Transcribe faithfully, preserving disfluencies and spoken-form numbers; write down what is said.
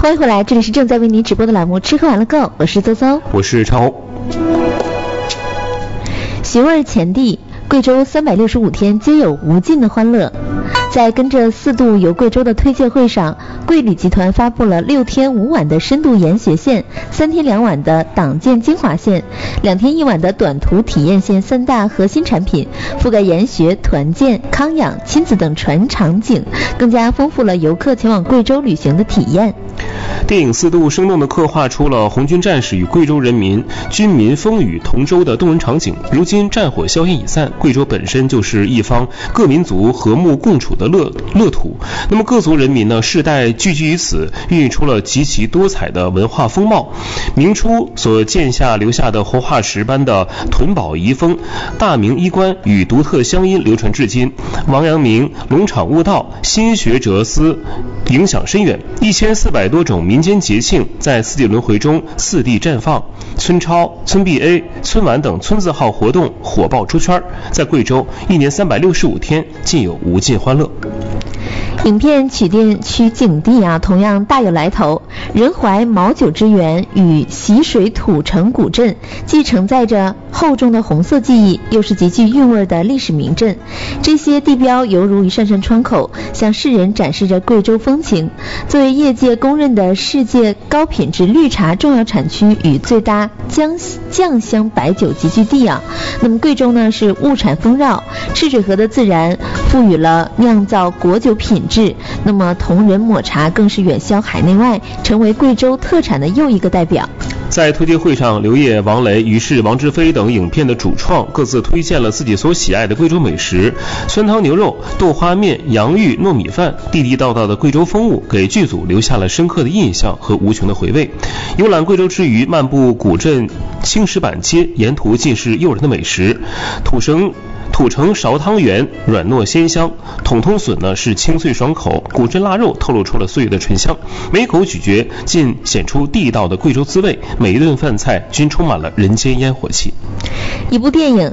欢迎回来，这里是正在为您直播的栏目吃喝玩乐购，我是邹邹， 我是超。 寻味前地，贵州三百六十五天皆有无尽的欢乐。在跟着四度游贵州的推介会上，贵旅集团发布了六天五晚的深度研学线、三天两晚的党建精华线、两天一晚的短途体验线三大核心产品，覆盖研学、团建、康养、亲子等全场景，更加丰富了游客前往贵州旅行的体验。 电影四度生动地刻画出了红军战士与贵州人民军民风雨同舟的动人场景。如今战火硝烟已散，贵州本身就是一方各民族和睦共处的乐乐土。那么各族人民呢，世代聚居于此，孕育出了极其多彩的文化风貌。明初所建下留下的活化石般的屯堡遗风、大明衣冠与独特乡音流传至今。王阳明龙场悟道，心学哲思影响深远。一千四百多种民间节庆在四季轮回中四地绽放，村超、村 B A、村晚等村字号活动火爆出圈，在贵州一年三百六十五天尽有无尽欢乐。 影片取电取景地啊，同样大有来头。仁怀毛九之源与习水土城古镇，既承载着厚重的红色记忆，又是极具韵味的历史名镇。这些地标犹如一扇扇窗口，向世人展示着贵州风情。作为业界公认的世界高品质绿茶重要产区与最大酱酱香白酒集聚地啊，那么贵州呢是物产丰饶，赤水河的自然赋予了酿造果酒品质，那么同仁抹茶更是远销海内外，成为贵州特产的又一个代表。 在推介会上，刘烨、王雷、于是、王志飞等影片的主创各自推荐了自己所喜爱的贵州美食，酸汤牛肉、豆花面、洋芋、糯米饭，地地道道的贵州风物给剧组留下了深刻的印象和无穷的回味。游览贵州之余，漫步古镇青石板街，沿途尽是诱人的美食。土生土城苕汤圆软糯鲜香，统通笋呢是清脆爽口，古镇腊肉透露出了岁月的醇香，每口咀嚼尽显出地道的贵州滋味，每一顿饭菜均充满了人间烟火气。 一部电影